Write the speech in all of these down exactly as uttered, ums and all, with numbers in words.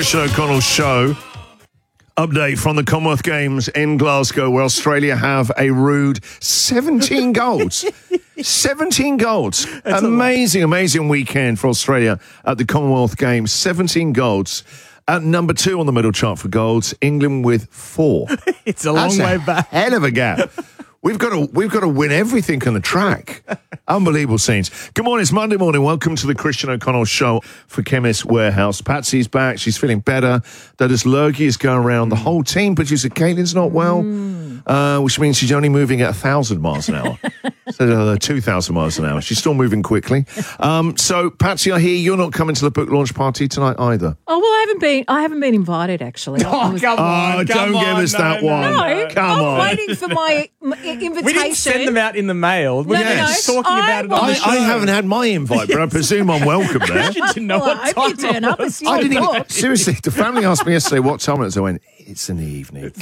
Christian O'Connell Show. Update from the Commonwealth Games in Glasgow, where Australia have a rude seventeen goals. seventeen goals. That's amazing, amazing weekend for Australia at the Commonwealth Games. seventeen goals. At number two on the middle chart for goals, England with four. It's a long That's way a back. Hell of a gap. We've got to we've got to win everything on the track. Unbelievable scenes. Good morning, it's Monday morning. Welcome to the Christian O'Connell Show for Chemist Warehouse. Patsy's back. She's feeling better. Douglas Lurgy is going around. The whole team. Producer Caitlin's not well, mm. uh, which means she's only moving at one thousand miles an hour. So uh, two thousand miles an hour. She's still moving quickly. Um, so, Patsy, I hear you're not coming to the book launch party tonight either. Oh, well, I haven't been I haven't been invited, actually. Oh, was, come on. Oh, come don't on, give us no, that no, one. No, Come I'm on. waiting for my, my invitation. We didn't send them out in the mail. We're No, no, just no. talking I about it on I, the show. I haven't had my invite, but I presume I'm welcome there. You didn't know Well, what I hope time you turn it up. was. It's your I didn't even, book. seriously, the family asked me yesterday what time it was. I went, it's in the evening.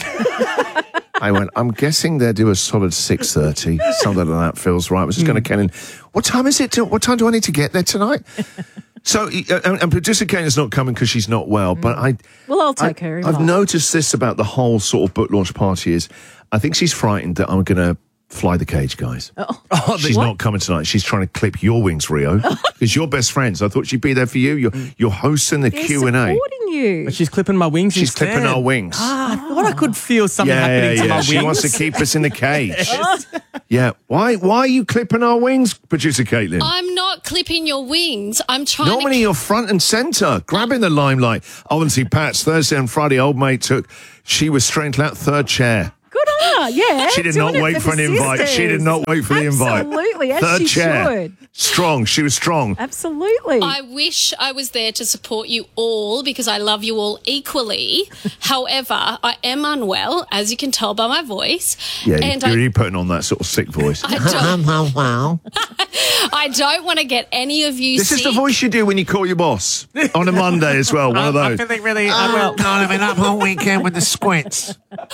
I went, I'm guessing they'll do a solid six thirty. Something like that feels right. I was just going to Ken in, what time is it? To, what time do I need to get there tonight? So, uh, and, and producer Ken is not coming because she's not well, but I... Well, I'll take I, her. I've involved. noticed this about the whole sort of book launch party is, I think she's frightened that I'm going to fly the cage, guys. Oh. Oh, She's What? not coming tonight. She's trying to clip your wings, Rio, because you're best friends. I thought she'd be there for you. You're, you're hosting the They're Q and A. supporting you. But she's clipping my wings She's instead. clipping our wings. Ah, I thought I could feel something yeah, happening yeah, to yeah. my She wings. wants to keep us in the cage. Yeah. Why Why are you clipping our wings, producer Caitlin? I'm not clipping your wings. I'm trying Normally to... you're front and centre, grabbing the limelight. Oh, and see, Pat's Thursday and Friday, old mate took, she was straight out third chair. Good on her, yeah. She did doing not it wait for an the invite. She did sisters. not wait for the invite. Absolutely, as Third she chair. should. Strong. She was strong. Absolutely. I wish I was there to support you all because I love you all equally. However, I am unwell, as you can tell by my voice. Yeah, and you're I, really putting on that sort of sick voice. I don't, I don't want to get any of you This sick. is the voice you do when you call your boss on a Monday as well. One of I'm those. feeling really unwell. God, I've been up all weekend with the squits.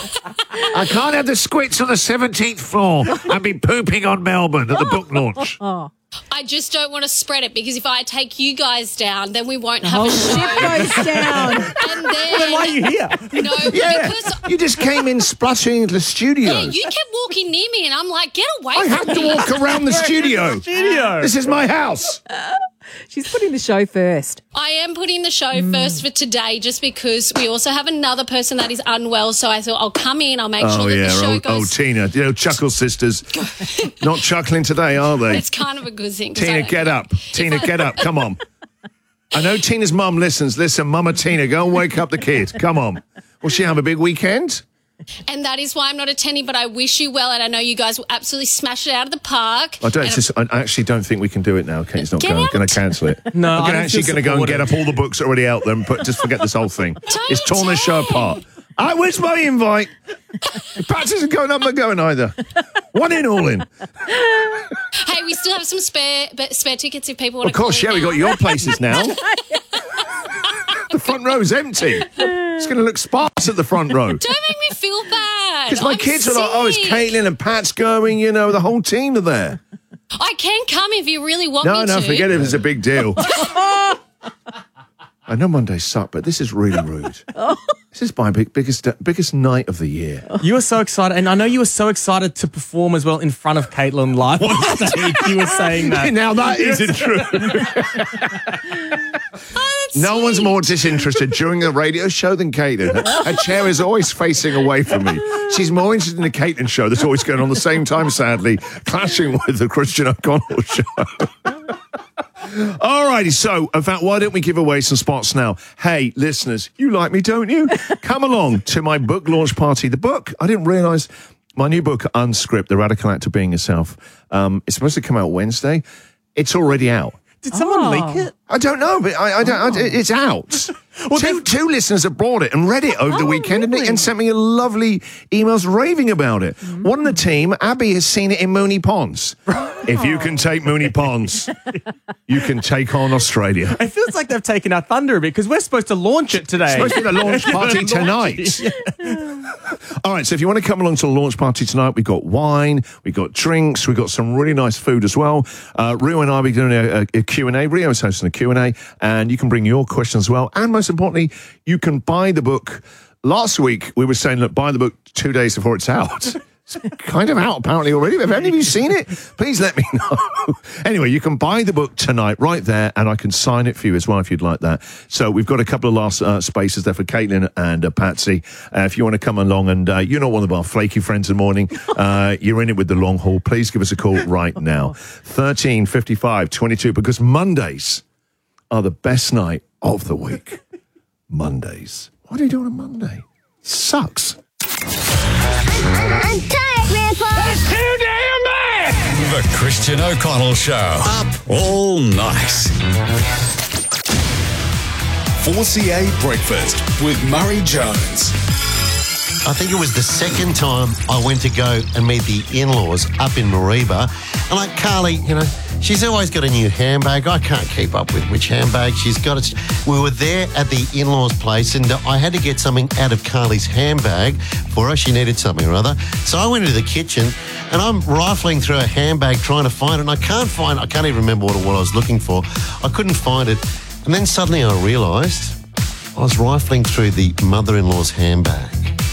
I can't have the squits on the seventeenth floor. I've been pooping on Melbourne at the book launch. oh. I just don't want to spread it because if I take you guys down, then we won't The have whole a show. ship goes down. And then, Then why are you here? No, Yeah, because you just came in spluttering into the studio. yeah, you kept walking near me, and I'm like, get away I from have to me. walk around the studio. Studio. This is my house. She's putting the show first. I am putting the show first for today just because we also have another person that is unwell. So I thought I'll come in, I'll make Oh, sure that yeah. the show Oh, oh, goes. Tina. You know, Chuckle Sisters. Not chuckling today, are they? It's kind of a good thing. 'cause I Tina, don't- get up. Tina, I- get up. Come on. I know Tina's mum listens. Listen, Mama Tina, go and wake up the kid. Come on. Will she have a big weekend? And that is why I'm not attending, but I wish you well. And I know you guys will absolutely smash it out of the park. I don't. And It's just, I actually don't think we can do it now. Kate's not Get going. out. Going to cancel it. No, I'm I gonna don't actually feel going to go and get supported. up all the books already out there and put, just forget this whole thing. Don't It's torn the show dare. apart. I where's my invite? Pat isn't going. I'm not going either. One in, all in. hey, we still have some spare but spare tickets if people want Of to course, yeah. call We now. got your places now. The front row's empty. It's going to look sparse at the front row. Don't make me feel bad. Because my I'm kids are like, oh, it's sick. Caitlin and Pat's going. You know, the whole team are there. I can come if you really want No, me no, to. forget it. It's a big deal. I know Mondays suck, but this is really rude. This is my big, biggest biggest night of the year. You were so excited, and I know you were so excited to perform as well in front of Caitlin live on stage. You were saying that. Now that isn't true. Oh, that's No one's sweet. more disinterested during a radio show than Caitlin. Her, her chair is always facing away from me. She's more interested in the Caitlin show that's always going on the same time, sadly, clashing with the Christian O'Connell show. All righty, so, in fact, why don't we give away some spots now? Hey, listeners, you like me, don't you? Come along to my book launch party. The book, I didn't realise, my new book, Unscript, The Radical Act of Being Yourself, um, it's supposed to come out Wednesday. It's already out. Did someone Oh. leak it? I don't know, but I, I don't. I, it's out. Well, two, two listeners have bought it and read it over the Oh, weekend and, really? and sent me a lovely emails raving about it. Mm. One of the team, Abby, has seen it in Mooney Ponds. If you can take Mooney Ponds, you can take on Australia. It feels like they've taken our thunder a bit because we're supposed to launch it today. It's supposed to be the launch party tonight. All right, so if you want to come along to the launch party tonight, we've got wine, we've got drinks, we've got some really nice food as well. Uh, Rio and I will be doing a, a, a Q and A. Rio is hosting a Q and A, and you can bring your questions as well. And most most importantly, you can buy the book. Last week, we were saying, look, buy the book two days before it's out. It's kind of out, apparently, already. Have any of you seen it? Please let me know. Anyway, you can buy the book tonight right there, and I can sign it for you as well if you'd like that. So we've got a couple of last uh, spaces there for Caitlin and uh, Patsy. Uh, if you want to come along, and uh, you're not one of our flaky friends in the morning, uh, you're in it with the long haul, please give us a call right now. thirteen fifty-five twenty-two, because Mondays are the best night of the week. Mondays. What are you doing on Monday? Sucks. I'm tired, Grandpa. That's too damn bad. The Christian O'Connell Show. Up all night. four C A Breakfast with Murray Jones. I think it was the second time I went to go and meet the in-laws up in Mareeba. And like Carly, you know, she's always got a new handbag. I can't keep up with which handbag she's got. It's, we were there at the in-laws' place, and I had to get something out of Carly's handbag for her. She needed something or other. So I went into the kitchen, and I'm rifling through her handbag trying to find it, and I can't find I can't even remember what, what I was looking for. I couldn't find it. And then suddenly I realised I was rifling through the mother-in-law's handbag.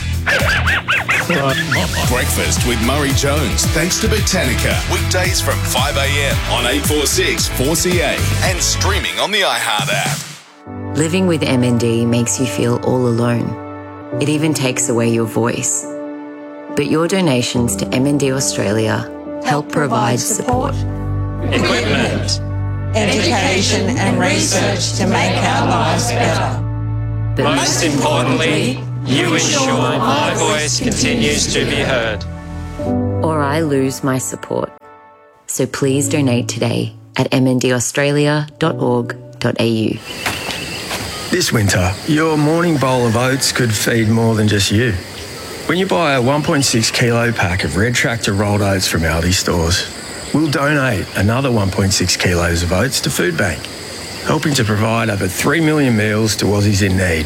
Breakfast with Murray Jones, thanks to Botanica. Weekdays from five a.m. on eight forty-six four C A and streaming on the iHeart app. Living with M N D makes you feel all alone. It even takes away your voice. But your donations to M N D Australia help provide support, equipment, education and research to make our lives better. but most importantly, you ensure my voice continues to be heard. or I lose my support. So please donate today at m n d australia dot org dot a u. This winter, your morning bowl of oats could feed more than just you. When you buy a one point six kilo pack of Red Tractor rolled oats from Aldi stores, we'll donate another one point six kilos of oats to Food Bank, helping to provide over three million meals to Aussies in need.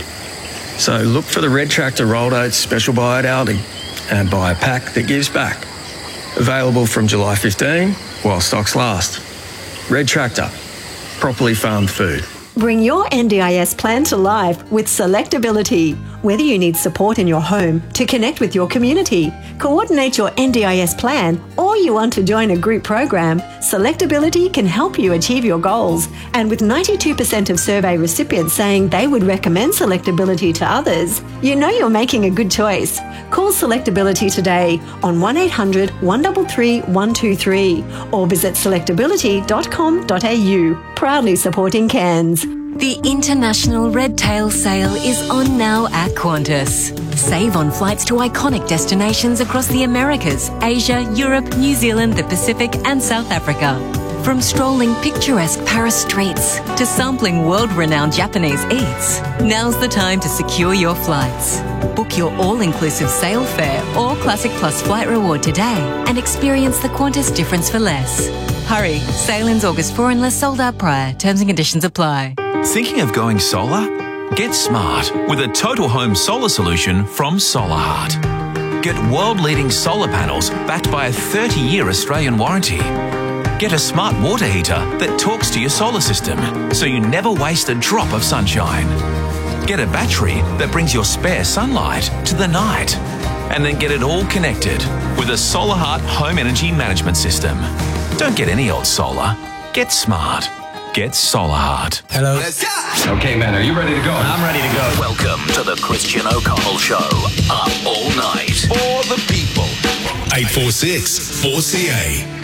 So look for the Red Tractor rolled oats special buy at Aldi and buy a pack that gives back. Available from July fifteenth while stocks last. Red Tractor, properly farmed food. Bring your N D I S plan to life with Selectability. Whether you need support in your home, to connect with your community, coordinate your N D I S plan, or you want to join a group program, Selectability can help you achieve your goals. And with ninety-two percent of survey recipients saying they would recommend Selectability to others, you know you're making a good choice. Call Selectability today on one eight hundred one three three one two three or visit selectability dot com dot a u. Proudly supporting Cairns. The International Red Tail Sale is on now at Qantas. Save on flights to iconic destinations across the Americas, Asia, Europe, New Zealand, the Pacific and South Africa. From strolling picturesque Paris streets to sampling world-renowned Japanese eats, now's the time to secure your flights. Book your all-inclusive sale fare or Classic Plus flight reward today and experience the Qantas difference for less. Hurry, sail-ins August fourth unless sold out prior. Terms and conditions apply. Thinking of going solar? Get smart with a total home solar solution from SolarHeart. Get world-leading solar panels backed by a thirty-year Australian warranty. Get a smart water heater that talks to your solar system so you never waste a drop of sunshine. Get a battery that brings your spare sunlight to the night. And then get it all connected with a SolarHeart home energy management system. Don't get any old solar. Get smart. Get SolarHeart. Hello. Okay, man, are you ready to go? I'm ready to go. Welcome to the Christian O'Connell Show. Up all night. For the people. eight four six four C A.